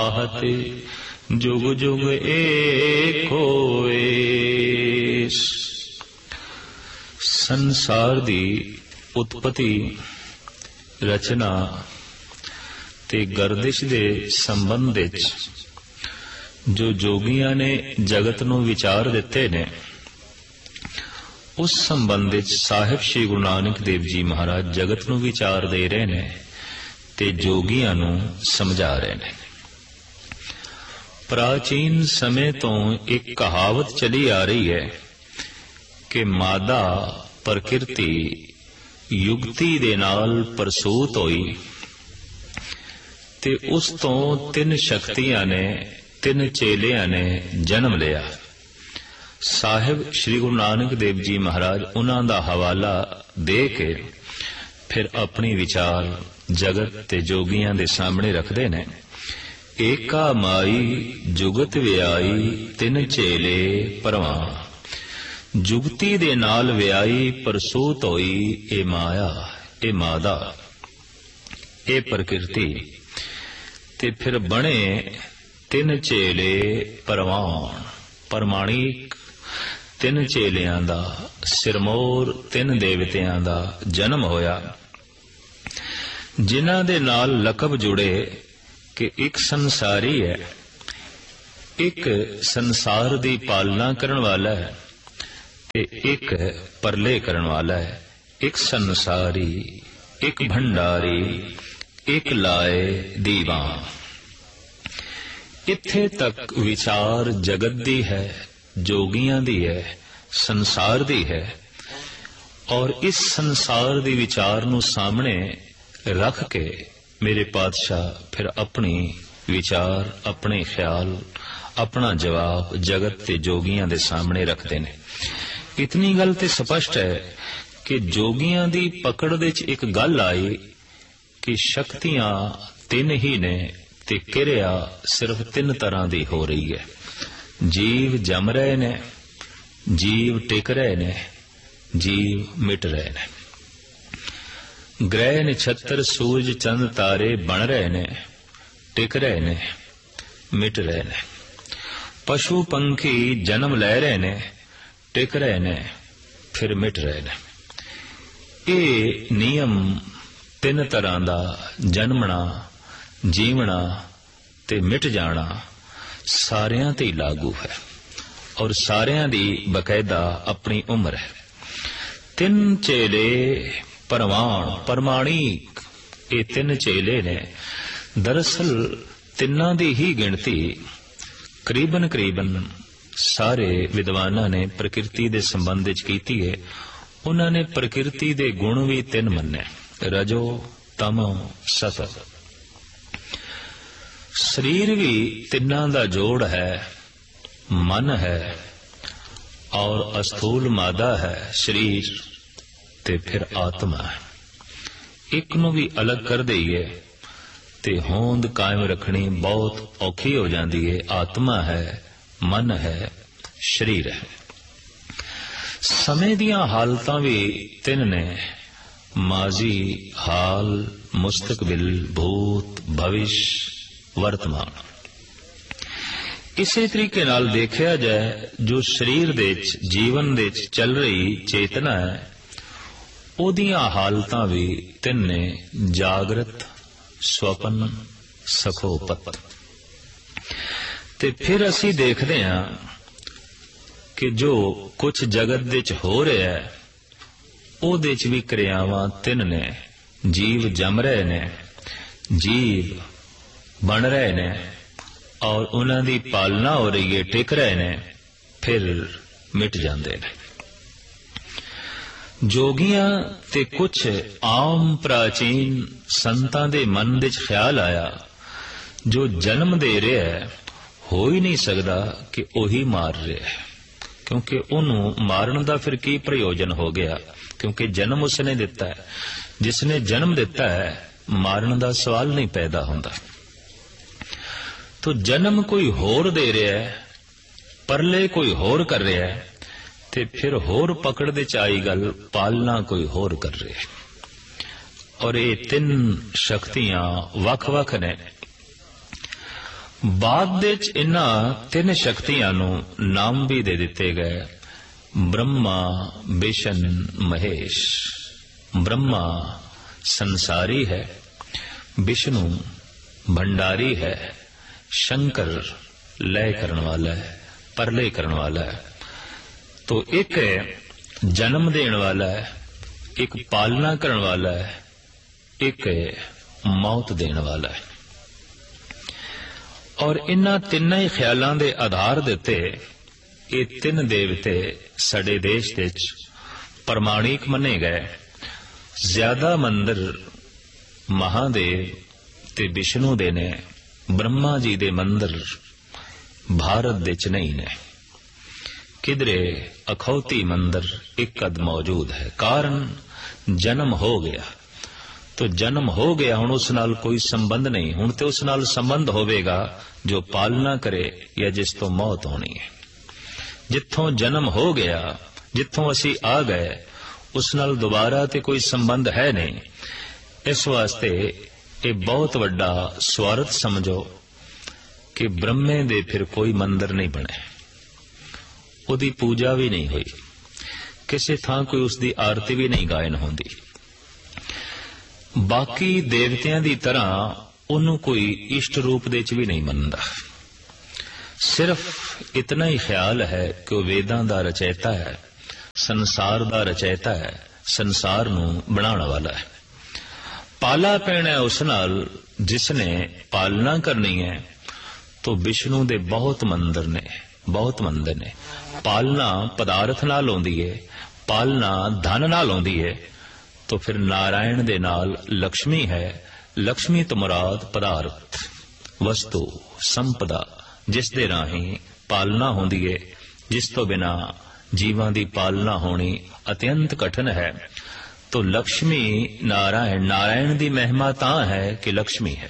आहत जुग जुग एको एस। संसार दी उत्पत्ति, रचना ते गर्दिश दे संबंध विच जो जोगियां ने जगत नूं विचार दिते ने, उस संबंध विच साहिब श्री गुरु नानक देव जी महाराज जगत नूं विचार दे रहे ने ते जोगियां नूं समझा रहे ने। प्राचीन समय तो एक कहावत चली आ रही है कि मादा प्रकृति युगती दे नाल प्रसूत होई ते उस तो तीन शक्तियां ने, तीन चेलियां ने जन्म लिया। साहिब श्री गुरु नानक देव जी महाराज उन्हां दा हवाला दे के फिर अपनी विचार जगत ते जोगियां दे सामने रखते ने। एका माई जुगत व्याई तिन चेले परवान। जुगती दे नाल व्याई प्रसूत होई ए माया, ए मादा, ए प्रकृति ते फिर बने तिन चेले परवान, परमाणिक तिन चेलियां दा, सिरमौर तिन देवतियां दा जन्म होया, जिन्हां दे नाल लकब जुड़े कि एक संसारी है, एक संसार दी पालना करन वाला है ते एक परले करन वाला है। एक संसारी, एक भंडारी, एक लाए दीवान। इत्थे तक विचार जगत दी है, जोगियां दी है, संसार दी है। और इस संसार दी विचार नूं सामने रख के मेरे पातशाह फिर अपनी विचार, अपने ख्याल, अपना जवाब जगत ते जोगियां दे सामने रखते ने। इतनी गल ते स्पष्ट है कि जोगियां दी पकड़ दे च एक गल आई कि शक्तियां तीन ही ने ते किरिया सिर्फ तीन तरह दी हो रही है। जीव जम रहे ने, जीव टिक रहे ने, जीव मिट रहे ने। ग्रह नक्षत्र सूरज चंद तारे बन रहे ने, टिक रहे ने, मिट रहे ने। पशु पंखी जन्म ले रहे ने, टिक रहे ने, फिर मिट रहे ने। ये नियम तीन तरह दा जन्मना, जीवना ते मिट जाना सारियां ते लागू है और सारियां दी बकायदा अपनी उम्र है। तीन चेले परवान, परमाणिक, ये तीन चेले ने। दरअसल तिन्ना दी ही गिनती करीबन करीबन सारे विद्वानां ने प्रकृति दे संबंध विच कीती है। उन्होंने प्रकृति दे गुण भी तीन मन्ने, रजो, तमो, सतो। शरीर भी तिन्ना दा जोड़ है, मन है और अस्थूल मादा है शरीर ते फिर आत्मा है। एक नूं भी अलग कर दईए ते होंद कायम रखनी बहुत औखी हो जाती है। आत्मा है, मन है, शरीर है। समय दियां हालतां भी तीन ने, माजी, हाल, मुस्तकबिल, भूत, भविष्य, वर्तमान। इसी तरीके नाल देखा जाए जो शरीर दे जीवन दे चल रही चेतना है, ओदियां हालतां भी तीन ने, जागृत, स्वपन, सखोपत। ते फिर असी देखते हैं कि जो कुछ जगत दे च हो रहा है ओदे च भी क्रियावां तीन ने। जीव जम रहे ने, जीव बन रहे ने और उन्हां दी पालना हो रही है, टिक रहे ने, फिर मिट जाते ने। जोगियां ते कुछ आम प्राचीन संतां दे मन दे च ख्याल आया जो जन्म दे रहा है हो ही नहीं सकता कि ओही मार रहा है, क्योंकि उन्होंने मारन का फिर की प्रयोजन हो गया, क्योंकि जन्म उसने दिता है। जिसने जन्म दिता है मारन का सवाल नहीं पैदा होता। तो जन्म कोई होर दे रहा है, परले कोई होर कर रहा है, ते फिर होर पकड़ दे आई गल पालना कोई होर कर रहे। और ये तीन शक्तियां वख वख ने। ਬਾਅਦ ਵਿੱਚ ਇਹਨਾਂ ਤਿੰਨ ਸ਼ਕਤੀਆਂ ਨੂੰ ਨਾਮ ਵੀ ਦੇ ਦਿੱਤੇ ਗਏ, ਬ੍ਰਹਮਾ, ਵਿਸ਼ਨ, ਮਹੇਸ਼। ब्रह्मा संसारी है, विष्णु भंडारी है, शंकर लय करने वाला है, परलय करने वाला है। तो एक जन्म देने वाला है, एक पालना करने वाला है, एक मौत देने वाला है। और इन्हां तिन्नां ही ख्यालां दे आधार दे उत्ते ये तीन देवते साडे देश विच प्रमाणिक मन्ने गए। ज्यादा मंदिर महादेव ते विष्णु दे ने, ब्रह्मा जी दे मंदिर भारत दे च नहीं ने। किधरे अखौती मंदिर एक अद मौजूद है। कारण जन्म हो गया, तो जन्म हो गया, हुण उस नाल कोई संबंध नहीं। हुण ते उस नाल संबंध होवेगा जो पालना करे या जिस तो मौत होनी है। जिथों जन्म हो गया, जिथों असी आ गए, उस नाल दोबारा ते कोई संबंध है नहीं। इस वास्ते ये बहुत वड्डा स्वार्थ समझो कि ब्रह्मे दे फिर कोई मंदिर नहीं बने, उदी पूजा भी नहीं हुई, किसी थां कोई उसकी आरती भी नहीं गायन होंदी। बाकी देवतियां दी तरह उन्होंने कोई इष्ट रूप दे च भी नहीं मनदा। सिर्फ इतना ही ख्याल है कि वह वेदां दा रचयिता है, संसार दा रचयिता है, संसार नूं बनाने वाला है। पाला पैना है उस नाल जिसने पालना करनी है। तो विष्णु दे बहुत मंदिर ने, बहुत मंदिर ने। पालना पदार्थ नाल होंदी है, पालना धन नाल होंदी है। तो फिर नारायण दे नाल लक्ष्मी है। लक्ष्मी तो मुराद पदार्थ, वस्तु, संपदा, जिस दे राही पालना होंदी है, जिस तो बिना जीवां दी पालना होनी अत्यंत कठिन है। तो लक्ष्मी नारायण, नारायण दी महिमा तां है कि लक्ष्मी है।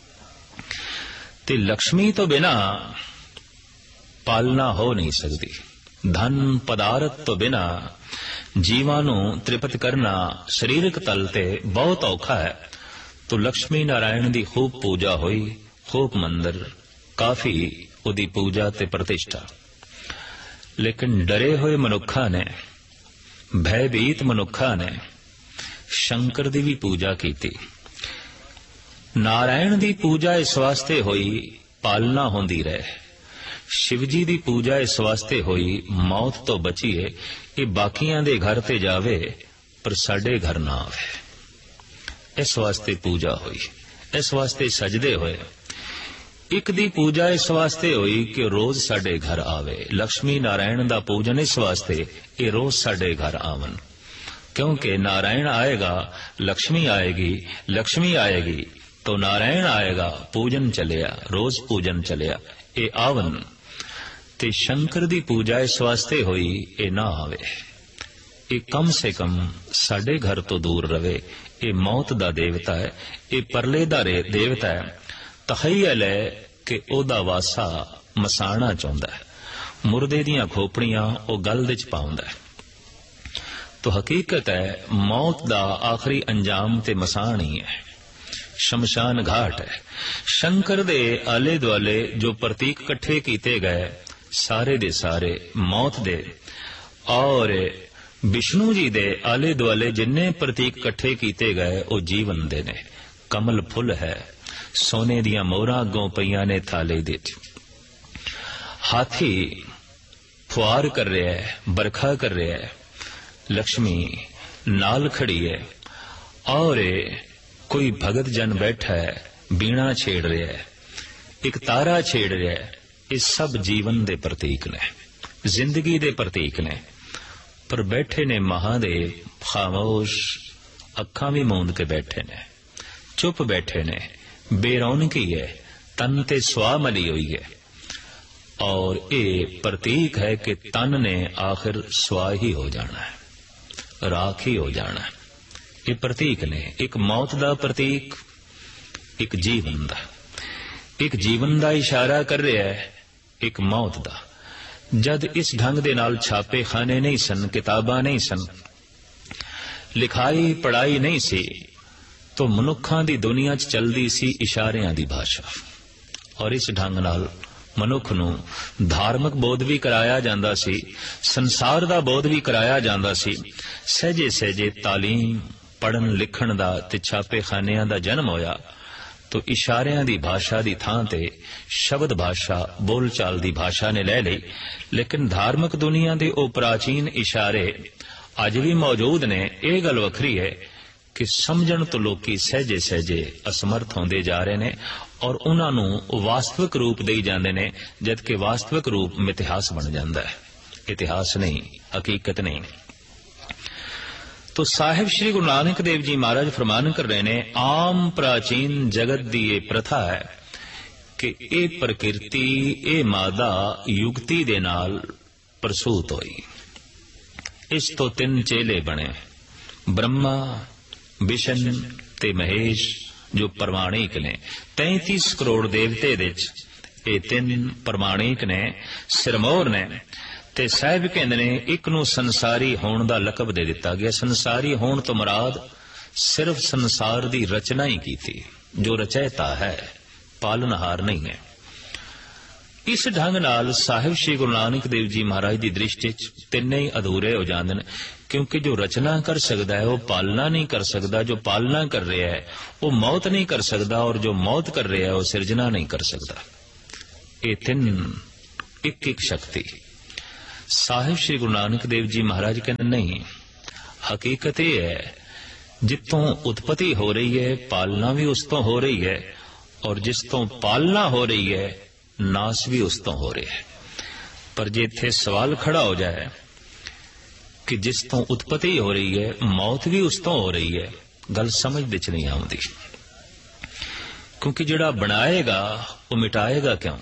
ते लक्ष्मी तो बिना पालना हो नहीं सकती। धन पदार्थ तो बिना जीवां नूं तृप्त करना शरीरक तल ते बहुत औखा है। तो लक्ष्मी नारायण दी खूब पूजा हुई, खूब मंदिर, काफी उदी पूजा ते प्रतिष्ठा। लेकिन डरे हुए मनुखा ने, भयभीत मनुखा ने शंकर दी भी पूजा की थी। नारायण दी पूजा इस वास्ते हुई पालना होंदी रहे। शिवजी दी पूजा इस वास्ते हुई मौत तो बचीए, ये बाकियां दे घर ते जावे पर साडे घर ना आवे। इस वास्ते पूजा हुई, इस वास्ते सजदे होए। एक दी पूजा इस वास्ते हुई कि रोज साडे घर आवे। लक्ष्मी नारायण दा पूजन इस वास्ते ये रोज साडे घर आवन, क्योंकि नारायण आएगा लक्ष्मी आएगी, लक्ष्मी आएगी तो नारायण आएगा, पूजन चलिया, रोज पूजन चलिया, ये आवन। ते शंकर दी पूजा इस वास्ते हुई ये ना आवे, ये कम से कम साडे घर तो दूर रवे। ये मौत दा देवता है, ये परले दा देवता है। तखय्यल है कि ओदा वासा मसाना चाहुंदा है, मुर्दे दियां खोपड़ियां ओ गल दे च पाउंदा है। तो हकीकत है मौत दा आखिरी अंजाम ते मसान ही है, शमशान घाट है। शंकर दे आले दुआले जो प्रतीक कट्ठे कीते गए सारे दे सारे मौत दे, और विष्णु जी दे आले दुआले जिन्ने प्रतीक कट्ठे कीते गए वो जीवन दे ने। कमल फुल है, सोने दियां मोहरां अगों पईयां ने थाले दे। हाथी फुआर कर रहा है, बरखा कर रहा है, लक्ष्मी नाल खड़ी है, और कोई भगत जन बैठा है बीणा छेड़ रहा है, एक तारा छेड़ रहा है। ये सब जीवन दे प्रतीक ने, जिंदगी दे प्रतीक ने। पर बैठे ने महादेव खामोश, अखां भी मूंद के बैठे ने, चुप बैठे ने, बेरौनकी है, तन ते सुआ मली हुई है। और ये प्रतीक है कि तन ने आखिर सुआ ही हो जाना है, राख ही हो जाना है। ये प्रतीक ने, एक मौत दा प्रतीक, एक जीवन दा। एक जीवन दा इशारा कर रहा है, एक मौत दा। जद इस ढंग दे नाल छापे खाने नहीं सन, किताबां नहीं सन, लिखाई पढ़ाई नहीं सी, तो मनुखां दी दुनिया च चलदी सी इशारियां दी भाषा। और इस ढंग नाल मनुख नूं धार्मिक बोध भी कराया जांदा सी, संसार दा बोध भी कराया जांदा सी। सहजे सहजे तालीम पढ़न लिखण दा ते छापेखानियां दा जन्म होया तो इशारियां दी भाषा दी थां ते शब्द भाषा बोल चाल दी भाषा ने ले लई। लेकिन धार्मिक दुनिया दे ओ प्राचीन इशारे अज भी मौजूद ने। यह गल वखरी है कि समझण तो लोकी सहजे सहजे असमर्थ होंदे जा रहे ने और उन्हां नूं वास्तविक रूप देई जांदे ने, जबकि वास्तविक रूप मिथिहास बन जांदा है, इतिहास नहीं, हकीकत नहीं। तो साहिब श्री गुरु नानक देव जी महाराज फरमान कर रहे ने, आम प्राचीन जगत दी ये प्रथा है कि ये प्रकृति ये मादा युक्ति दे नाल प्रसूत होई। इस तो तीन चेले बने, ब्रह्मा विष्णु ते महेश जो प्रमाणिक ने। 33 करोड़ देवते दे ये तीन प्रमाणिक ने, सिरमौर ने। ते साहिब कहंदे ने एक नूं संसारी होण दा लकब दे दिता गया। संसारी होण तो मुराद सिर्फ संसार दी रचना ही की थी, जो रचयिता है, पालनहार नहीं है। इस ढंग नाल साहिब श्री गुरु नानक देव जी महाराज की दृष्टि तिन्ने ही अधूरे हो जाते हैं, क्योंकि जो रचना कर सकता है वो पालना नहीं कर सकता, जो पालना कर रहा है वो मौत नहीं कर सकता, और जो मौत कर रहा है वो सिरजना नहीं कर सकता। ये तीन एक एक शक्ति। साहिब श्री गुरु नानक देव जी महाराज कहते नहीं, हकीकत यह है जितों उत्पत्ति हो रही है पालना भी उस तो हो रही है, और जिस तो पालना हो रही है नाश भी उस तो हो रहा है। पर जे इत्थे सवाल खड़ा हो जाए कि जिस तो उत्पत्ति हो रही है मौत भी उस तो हो रही है, गल समझ विच नहीं आउंदी। क्योंकि जिहड़ा बनाएगा वो मिटाएगा क्यों,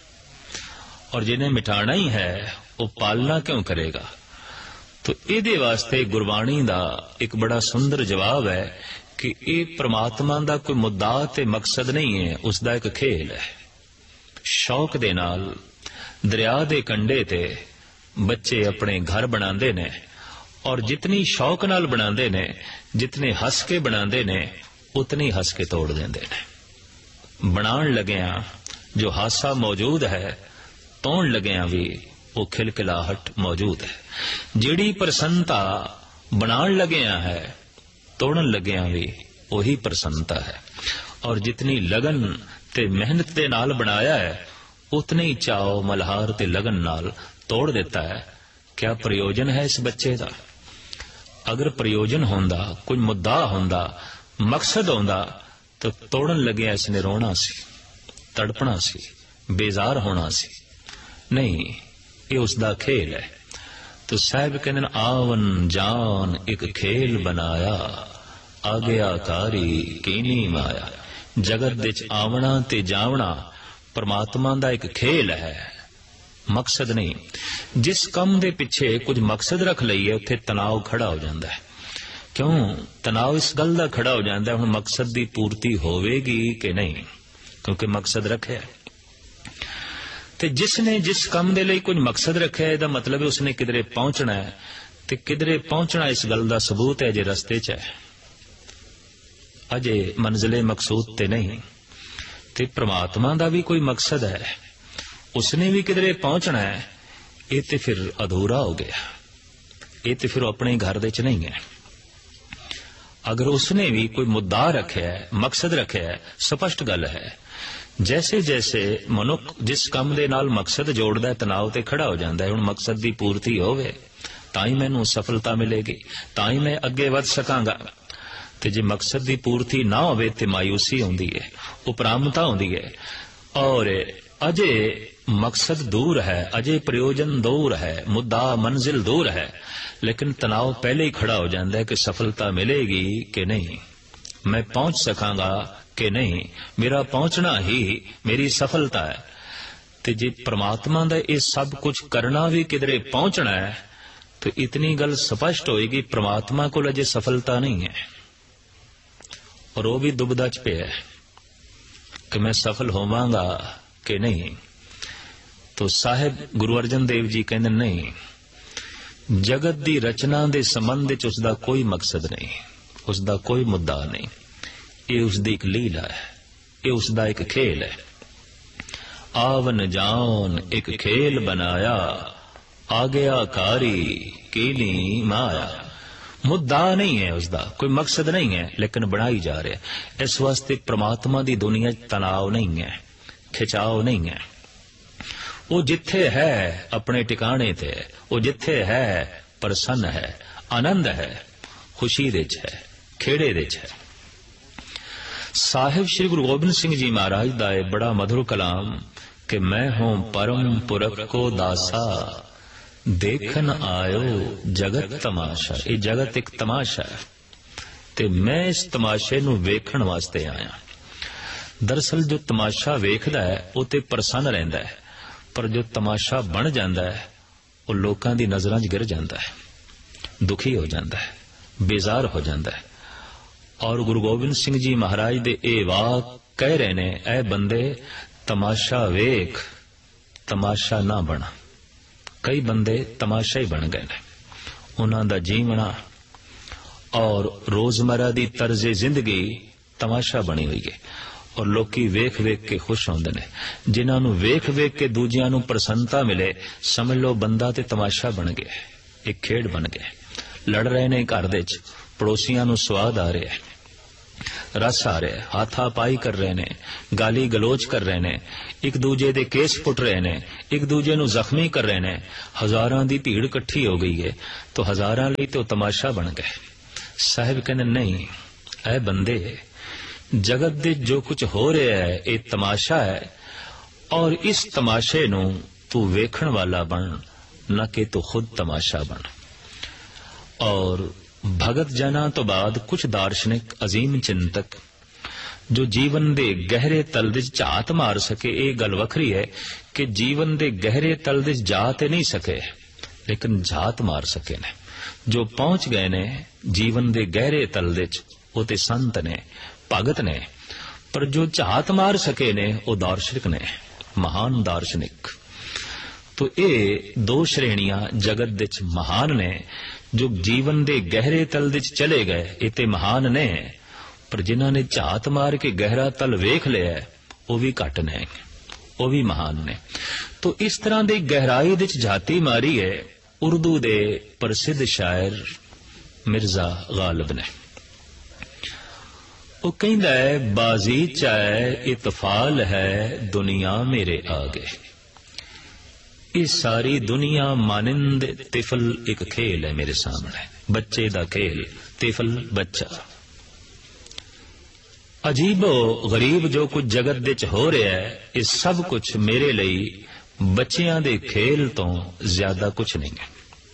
और जिन्हें मिटाना ही है वो पालना क्यों करेगा। तो इहदे वास्ते गुरबाणी दा एक बड़ा सुंदर जवाब है कि ये परमात्मा दा कोई मुद्दा ते मकसद नहीं है, उसका एक खेल है। शौक दे नाल दरिया दे कंडे ते बच्चे अपने घर बनांदे ने, और जितनी शौक नाल बनांदे ने, जितने हस के बनांदे ने, उतनी हस के तोड़ देंदे ने। बनाण लगिया जो हासा मौजूद है, तोड़ लगिया भी वो खिलखिलाहट मौजूद है। जिहड़ी प्रसन्नता बनाण लगिया है, तोड़न लगिया भी वही प्रसन्नता है। और जितनी लगन ते मेहनत दे नाल बनाया है, उतने ही चाओ मल्हार ते लगन नाल तोड़ देता है। क्या प्रयोजन है इस बच्चे का? अगर प्रयोजन होंदा, कोई मुद्दा होंदा, मकसद होंदा, तो तोड़न लगे इसने रोना सी, तड़पना सी, बेजार होना सी। नहीं, ये उसका खेल है। तो साहब कहते आवन जान एक खेल बनाया, आज्ञाकारी कीनी माया। जगत विच आवना ते जावना परमात्मा दा एक खेल है, मकसद नहीं। जिस कम दे पिछे कुछ मकसद रख लईए उत्थे तनाव खड़ा हो जाता है। क्यों तनाव इस गल दा खड़ा हो जाता है, हुण मकसद दी पूर्ति होवेगी कि नहीं, क्योंकि मकसद रखे। ते जिसने जिस कम दे लई कुछ मकसद रखे, इहदा मतलब है उसने किधरे पहुंचना है, ते किधरे पहुंचना इस गल दा सबूत है जे रस्ते च है, अजे मंजिले मकसूद ते नहीं। ते परमात्मा दा भी कोई मकसद है, उसने भी किधरे पहुंचना है। ये ते फिर अधूरा हो गया, ये ते फिर अपने घर दे च नहीं है। अगर उसने भी कोई मुद्दा रखे है, मकसद रखे है, स्पष्ट गल है। जैसे जैसे मनुख जिस काम दे नाल मकसद जोड़दा है, तनाव ते खड़ा हो जाता है। हुण मकसद दी पूर्ति होवे तां ही मैनूं सफलता मिलेगी, तां ही मैं अगे वध सकांगा। ते जे मकसद दी पूर्ति ना होवे ते मायूसी होंदी है, उपरामता होंदी है। और अजे मकसद दूर है, अजे प्रयोजन दूर है, मुद्दा मंजिल दूर है, लेकिन तनाव पहले ही खड़ा हो जाता है कि सफलता मिलेगी कि नहीं, मैं पहुंच सकांगा कि नहीं, मेरा पहुंचना ही मेरी सफलता है। ते जे परमात्मा दा ये सब कुछ करना भी किधरे पहुंचना है, तो इतनी गल स्पष्ट होएगी परमात्मा को अजे सफलता नहीं है, और वो भी दुबदा च पे है कि मैं सफल होवांगा कि नहीं। तो साहिब गुरु अर्जन देव जी कहते नहीं, जगत दी रचना दे संबंध च उसदा कोई मकसद नहीं, उसदा कोई मुद्दा नहीं। ये उसदी एक लीला है, ये उसदा एक खेल है। आवन जान एक खेल बनाया, आज्ञाकारी कीनी माया। मुद्दा नहीं है उसका, कोई मकसद नहीं है, लेकिन बनाई जा रहा है। इस वास्ते परमात्मा की दुनिया तनाव नहीं है, खिंचाव नहीं है। वो जिथे है अपने टिकाने ते, वो जिथे है प्रसन्न है, आनंद है, खुशी दे है, खेड़े दे है। साहिब श्री गुरु गोबिंद सिंह जी महाराज दा बड़ा मधुर कलाम कि मैं हूं परम पुरख को दासा, देखन आयो जगत तमाशा। ये जगत एक तमाशा है ते मैं इस तमाशे नूं वेखण वास्ते आया। दरअसल जो तमाशा वेखदा है वो ते प्रसन्न रहिंदा है, पर जो तमाशा बन जाता है वो लोकां दी नज़रां 'च गिर जाता है, दुखी हो जाता है, बेजार हो जाता है। और गुरु गोबिंद सिंह जी महाराज दे ए वाक कह रहे ने, ऐ बंदे तमाशा वेख, तमाशा ना बना। कई बंदे तमाशा ही बन गए ने। उन्हां दा जीवना और रोजमर्रा दी तर्जे जिंदगी तमाशा बनी हुई है, और लोकी वेख वेख के खुश होंदे ने। जिन्हां नूं वेख वेख के दूजियां नूं प्रसन्नता मिले, समझ लो बंदा ते तमाशा बन गया, एक खेड बन गया। लड़ रहे ने घर दे च, पड़ोसियां नूं स्वाद आ रहा है, रस आ रहा है, हाथापाई कर रहे ने, गाली गलोच कर रहे ने, एक दूजे दे केस पुट रहे ने, एक दूजे नूं जख्मी कर रहे ने। हजारां दी भीड़ इकट्ठी हो गई है, तो हजारां लई तो तमाशा बन गए। साहिब कहने नहीं, ऐ बंदे जगत दे जो कुछ हो रहा है ये तमाशा है, और इस तमाशे नूं तू वेखण वाला बन, न कि तू खुद तमाशा बन। और भगत जना तो बाद कुछ दार्शनिक अजीम चिंतक जो जीवन दे गहरे तल दे झात मार सके, ये गल वखरी है कि जीवन दे गहरे तल दे जा ते नहीं सके, लेकिन झात मार सके ने। जो पहुंच गए ने जीवन दे गहरे तल दे, वो ते संत ने, भगत ने। पर जो झात मार सके ने वो दार्शनिक ने, महान दार्शनिक। तो ये दो श्रेणियां जगत दे महान ने। जो जीवन दे गहरे तल दे चले गए ये ते महान ने, पर जिन्हां ने झात मार के गहरा तल वेख लिया वो भी घट ने, वो भी महान ने। तो इस तरह की गहराई दे झाती मारी है उर्दू दे प्रसिद्ध शायर मिर्जा गालिब ने। वो कहंदा है, बाजी चाहे इतफाल है दुनिया मेरे आगे। ये सारी दुनिया मानिंद तिफल एक खेल है मेरे सामने, बच्चे दा खेल, तिफल बच्चा। अजीबो गरीब जो कुछ जगत दे च हो रहा है, ये सब कुछ मेरे लिए बच्चियां दे खेल तो ज्यादा कुछ नहीं है।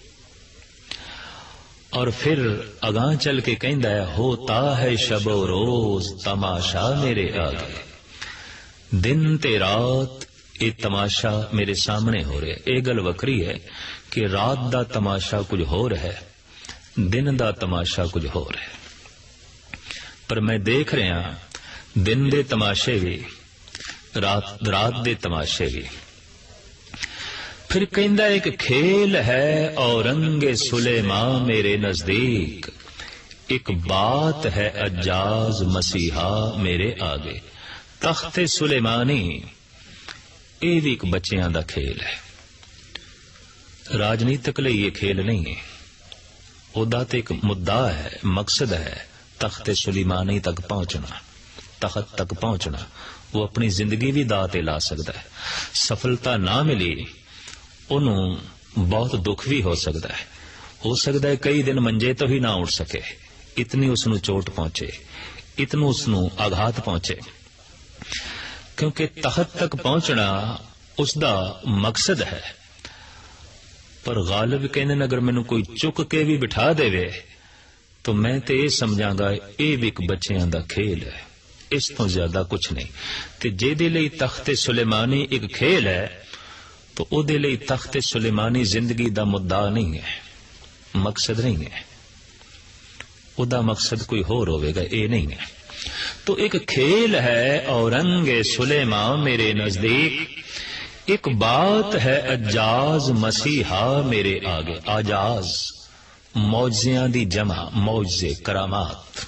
और फिर अगां चल के कहंदा है, होता है शबो रोज तमाशा मेरे आगे। दिन ते रात ये तमाशा मेरे सामने हो रहा है। ये गल वखरी है कि रात दा तमाशा कुछ हो रहा है, दिन दा तमाशा कुछ हो रहा है। पर मैं देख रहा दिन दे तमाशे भी, रात दे तमाशे भी। फिर कहंदा एक खेल है औरंगे सुलेमा मेरे नजदीक, एक बात है अज्जाज मसीहा मेरे आगे। तख्ते सुलेमानी ये भी एक बच्चियां दा खेल है। राजनीतिक लिए ये खेल नहीं है, ओदा ते एक मुद्दा है, मकसद है तख्ते सुलेमानी तक पहुंचना, तख्त तक पहुंचना। वो अपनी जिंदगी भी दाव ते ला सकता है। सफलता ना मिली उन्होंने बहुत दुख भी हो सकता है कई दिन मंजे तो ही ना उठ सके, इतनी उसनू चोट पहुंचे, इतनू उसनू आघात पहुंचे। क्योंकि तख्त तक पहुंचना उसका मकसद है। पर गालिब कहने अगर मैनू कोई चुक के भी बिठा देवे तो मैं तो ये समझांगा ये भी एक बच्चियां दा खेल है, इस तो ज्यादा कुछ नहीं। ते जेदे लई तख्ते सुलेमानी एक खेल है तो ओदे लई तख्ते सुलेमानी जिंदगी दा मुद्दा नहीं है, मकसद नहीं है। ओदा मकसद कोई होर होवेगा, ये नहीं है। तो एक खेल है औरंगे सुलेमा मेरे नजदीक, एक बात है अज्जाज मसीहा मेरे आगे। आजाज मौजियां दी जमा, मौजे करामात।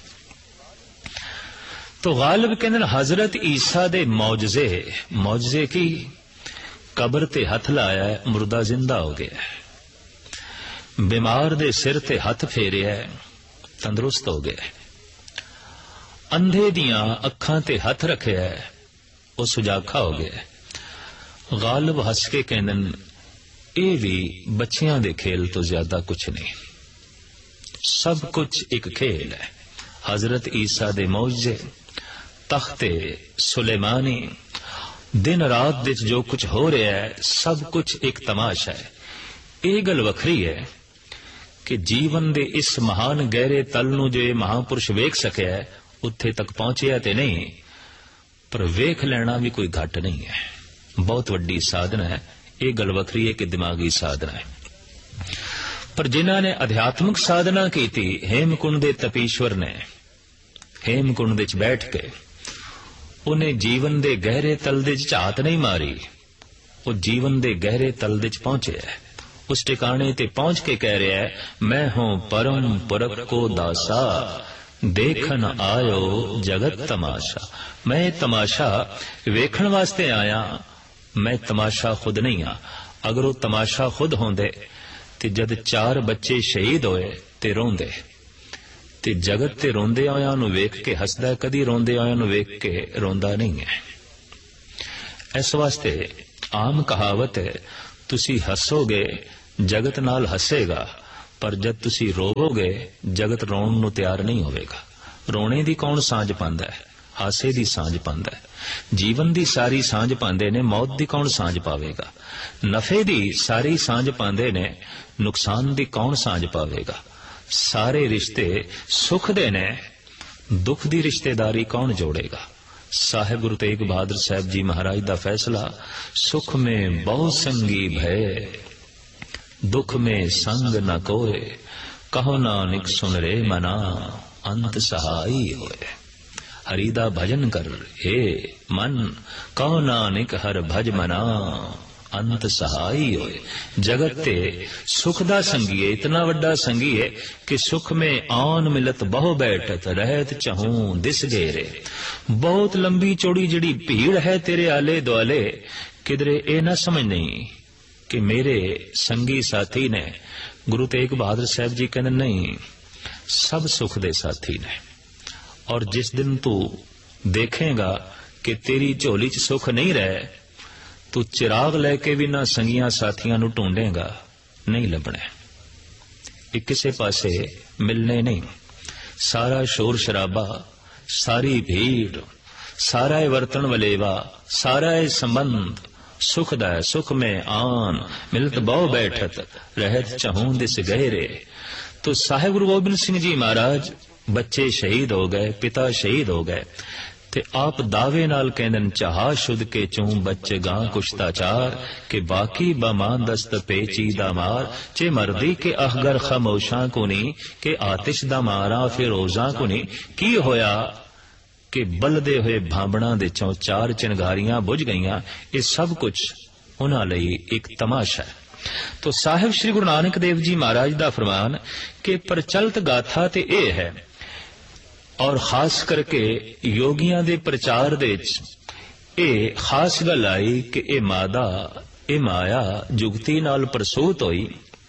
तो गालिब कहने हजरत ईसा दे मौजे, मौजे की कबर ते हथ लाया मुर्दा जिंदा हो गया, बीमार दे सिर ते हथ फेरिया तंदुरुस्त हो गया, अंधे दियां अखां ते हथ रखिया वो सुजाखा हो गया। गालिब हस के कहन ये भी बच्चियां दे खेल तो ज्यादा कुछ नहीं, सब कुछ एक खेल है। हजरत ईसा दे मौजे, तख्ते सुलेमानी, दिन रात विच जो कुछ हो रहा है सब कुछ एक तमाशा है। ये गल वखरी है कि जीवन दे इस महान गहरे तल नूं जो महापुरुष वेख सकिया है उत्थे तक पहुंचिया ते नहीं, पर वेख लेना भी कोई घट नहीं है, बहुत वड्डी साधना है। ये गल वखरी है कि दिमागी साधना है। पर जिन्हां ने अध्यात्मिक साधना की थी, हेमकुंड दे तपीश्वर ने हेमकुंड विच बैठ के उन्हें जीवन दे गहरे तल दे झात नहीं मारी, वो जीवन दे गहरे तल दे पहुंचे है। उस ठिकाने ते पहुंच के कह रहा है, मैं हूं परम पुरख को दासा, देखन आयो जगत तमाशा। मैं तमाशा वेखण वास्ते आया, मैं तमाशा खुद नहीं आ। अगर वो तमाशा खुद होंदे ते जद 4 बच्चे शहीद होए ते रोंदे, ते जगत ते रोंदे आया नूं वेख के हसदा, कदी रोंदे आया नूं वेख के रोंदा नहीं है। इस वास्ते आम कहावत है, तुसी हसोगे जगत नाल हसेगा, पर जब तुसी रोवोगे जगत रोण नूं तैयार नहीं होवेगा। रोने दी कौन सांझ पांदा है, हासे दी सांझ पांदा है। जीवन दी सारी सांझ पांदे ने, मौत दी कौन सांझ पावेगा। नफे दी सारी सांझ पांदे ने, नुकसान दी कौन सांझ पावेगा। सारे रिश्ते सुख दे ने, दुख दी रिश्तेदारी कौन जोड़ेगा। साहिब गुरु तेग बहादुर साहब जी महाराज दा फैसला, सुख में बहु संगी भय, दुख में संग न कोय, कहो नानक सुन रे मना, अंत सहाई होए। हरि दा भजन कर हे मन, कहो नानक हर भज मना, अंत सहाई होए। जगत ते सुख दा संगी है, इतना वड्डा संगी है कि सुख में आन मिलत बहु बैठत, रहत चहूं दिस गेरे। बहुत लंबी चौड़ी जड़ी भीड़ है तेरे आले दुआले, किधरे ए ना समझ नहीं कि मेरे संगी साथी ने। गुरु तेग बहादुर साहब जी कहते नहीं, सब सुख दे साथी ने। और जिस दिन तू देखेगा कि तेरी झोली च सुख नहीं रहे, तू चिराग लैके भी ना संगियां साथियां नू ढूंढेगा, नहीं लभना। एक किसे पासे मिलने नहीं। सारा शोर शराबा, सारी भीड़, सारा वर्तन वलेवा, सारा संबंध सुख दा है। सुख में आन मिलत बहु बैठत, रहत चहूं दिस गहरे। तो साहिब गुरु गोबिंद सिंह जी महाराज, बच्चे शहीद हो गए, पिता शहीद हो गए, ते आप दावे नाल कहंदन, चाहा शुद्ध के चूं बच्चे गां कुश्ताचार, के बाकी बमान दस्त पेची दा मार, चे मर्दी के अहगर खामोशा कुनी, के आतिश दा मारा फिरोजा कुनी। की होया कि बलदे हुए भांबणा दे चों 4 चिंगारियां बुझ गईयां। ये सब कुछ उन्हां लई एक तमाशा है। तो साहिब श्री गुरु नानक देव जी महाराज दा फरमान कि प्रचलित गाथा ते यह है, और खास करके योगियां दे प्रचार दे ये खास गल आई कि ये मादा, ये माया जुगती नाल प्रसूत होई,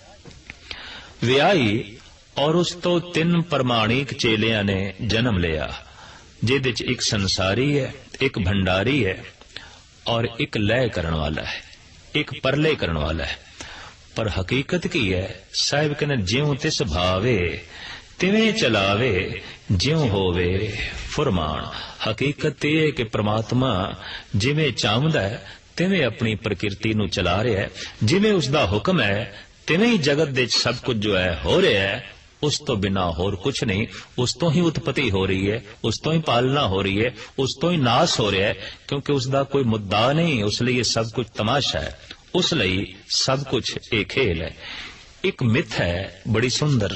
विआही, और उस तो 3 प्रमाणिक चेलियां ने जन्म लिया, जिहदे च एक संसारी है, एक भंडारी है, और एक लय करने वाला है, एक परले करने वाला है। पर हकीकत की है, साहिब कहने, ज्यों तिस भावे तिवें चलावे, ज्यों होवे फुरमान। हकीकत यह है कि परमात्मा जिवें चाहता है तिवें अपनी प्रकृति नूं चला रहा है, जिवें उसका हुक्म है तिवें ही जगत दे सब कुछ जो है हो रहा है। उस तो बिना होर कुछ नहीं। उस तो ही उत्पत्ति हो रही है, उस तो ही पालना हो रही है, उस तो ही नाश हो रहा है, क्योंकि उसका कोई मुद्दा नहीं। उस लिए सब कुछ तमाशा है, उस लिए सब कुछ एक खेल है। एक मिथ है बड़ी सुंदर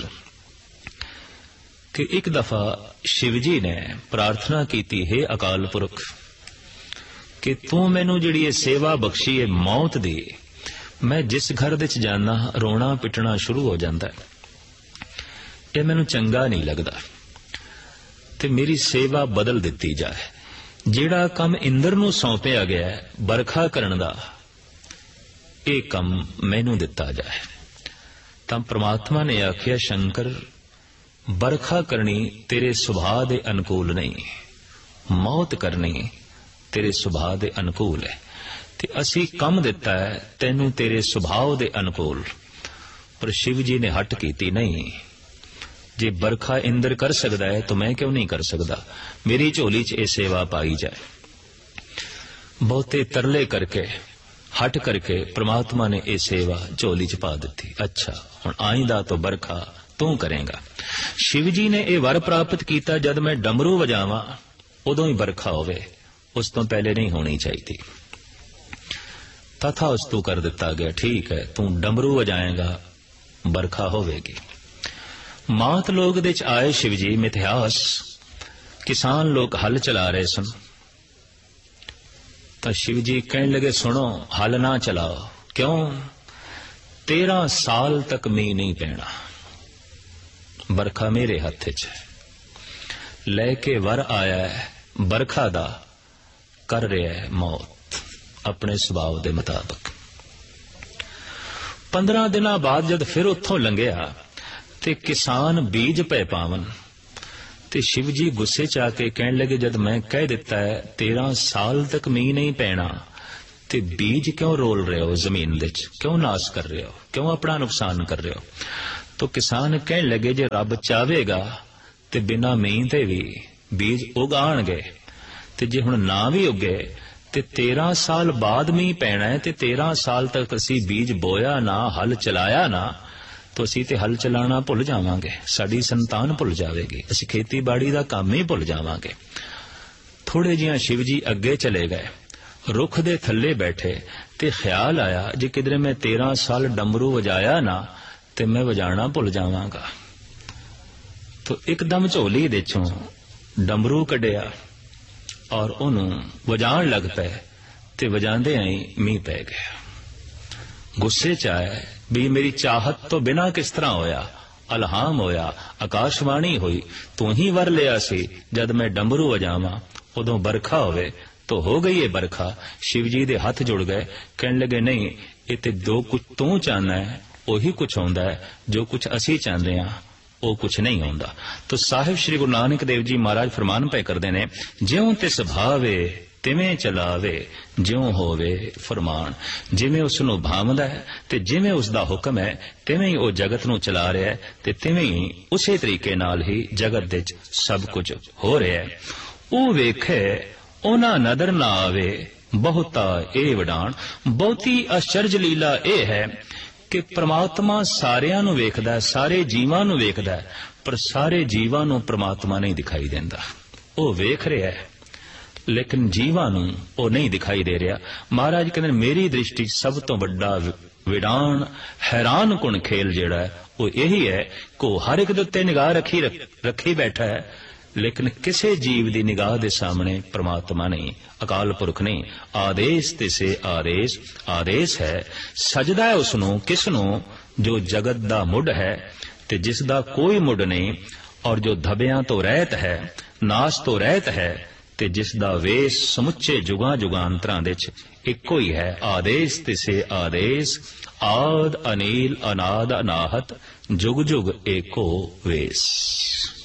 कि एक दफा शिवजी ने प्रार्थना की थी, हे अकाल पुरख, कि तू मैनू जिहड़ी सेवा बख्शी है मौत दी, मैं जिस घर विच जाना रोना पिटना शुरू हो जाता है, यह मैनू चंगा नहीं लगता, ते मेरी सेवा बदल दी जाए। जिहड़ा काम इंद्र नूं सौंपिया गया है बरखा करन दा, ਇਹ ਕੰਮ ਮੈਨੂੰ ਦਿੱਤਾ ਜਾਏ। ਤਾਂ ਪ੍ਰਮਾਤਮਾ ਨੇ ਆਖਿਆ, ਸ਼ੰਕਰ ਬਰਖਾ ਕਰਨੀ ਤੇਰੇ ਸੁਭਾਅ ਦੇ ਅਨੁਕੂਲ ਨਹੀਂ, ਮੌਤ ਕਰਨੀ ਤੇਰੇ ਸੁਭਾਅ ਦੇ ਅਨੁਕੂਲ ਹੈ, ਤੇ ਅਸੀਂ ਕੰਮ ਦਿੱਤਾ ਹੈ ਤੈਨੂੰ ਤੇਰੇ ਸੁਭਾਅ ਦੇ ਅਨੁਕੂਲ। ਪਰ शिव जी ने हट की, नहीं जे बरखा इंद्र कर सकता है तो मैं क्यों नहीं कर सकता, मेरी झोली च ये सेवा पाई जाए। बहुते तरले करके हट करके परमात्मा ने ये सेवा झोली च पा दी। अच्छा हुण आइंदा तो बरखा तू करेगा। शिव जी ने यह वर प्राप्त किया, जद मैं डमरू वजावां उदों ही बरखा होवे, उस तो पहले नहीं होनी चाहिए। तथा उस तू कर दिता गया, ठीक है तू डमरू वजाएगा बरखा होवेगी। मात लोग दे च आए शिव जी मिथ्यास, किसान लोग हल चला रहे सन। तो शिव जी कहने लगे, सुनो हल ना चलाओ, क्यों? 13 साल तक मींह नहीं पैना, बरखा मेरे हथ च लेके वर आया है बरखा दा, कर रहा है मौत अपने सुभाव के मुताबिक। 15 दिन बाद जद फिर उथों लंघिया ते किसान बीज पै पावन, ते शिव जी गुस्से च आके कहने लगे, जद मैं कह दिता है 13 साल तक मींह नहीं पैना, ते बीज क्यों रोल रहे हो जमीन दे च, क्यों नाश कर रहे हो, क्यों अपना नुकसान कर रहे हो? तो किसान कहने लगे, जे रब चाहेगा ते बिना मींह ते भी बीज उगाणगे, ते जे हुण ना भी उगे ते 13 साल बाद मींह पैना है, ते 13 साल तक असी बीज बोया ना, हल चलाया ना, तो असी ते हल चलाना भुल जावांगे, साडी संतान भुल जाएगी, असी खेतीबाड़ी का काम ही भुल जावांगे। थोड़े जिहा शिव जी अगे चले गए, रुख दे थल्ले बैठे, ते ख्याल आया जे किधरे मैं 13 साल डमरू वजाया ना ते मैं वजाना भुल जावांगा। तो एकदम झोली दे चों डमरू कढ़िया और उन्होंने वजाण लग पे, ते वजांदे आई मींह पै गया। गुस्से च आया भी मेरी चाहत तो बिना किस तरह होया, अलहाम होया, आकाशवाणी हुई, तू ही वर लिया सी जद मैं डमरू वजावां उदों बरखा होवे, तो हो गई है बरखा। शिव जी दे हथ जुड़ गए, कहने लगे, नहीं ये ते जो कुछ तू चाहना है उही कुछ होंदा है, जो कुछ असी चाहते हैं वो कुछ नहीं होंदा। तो साहिब श्री गुरु नानक देव जी महाराज फरमान पे करते ने, ज्यों तिस भावे तिवें चलावे, ज्यों होवे फरमान। जिवें उसनूं भावदा है ते जिवें उसदा हुक्म है, तिवें ही वो जगत नूं चला रहा है, ते तिवें ही उसे तरीके नाल ही जगत दे सब कुछ हो रहा है। वो वेखे ओना नदर ना आवे, बहुता ए वडाण। बहुती आश्चर्य लीला यह है कि परमात्मा सारियां नूं वेखदा है, सारे जीवां नूं वेखदा है, पर सारे जीवां नूं परमात्मा नहीं दिखाई देंदा। वो वेख रहा है लेकिन जीवां नूं वो नहीं दिखाई दे रहा। महाराज कहते मेरी दृष्टि सब तो बड़ा विडाण हैरान कुण खेल जिहड़ा है वो यही है कि हर एक दे उत्ते निगाह रखी बैठा है, लेकिन किसी जीव की निगाह के सामने परमात्मा नहीं, अकाल पुरख नहीं। आदेश तिसे आदेश, आदेश है सजदा है उसनों किसनों जो जगत दा मुड है ते जिसदा कोई मुड नहीं, और जो धबियां तो रहत है, नाश तो रहत है, ते जिसदा वेश समुचे जुगां जुगांतरां दे च इक्को ही है। आदेश तिसे आदेश, आद अनील अनाद अनाहत, जुग जुग एको वेश।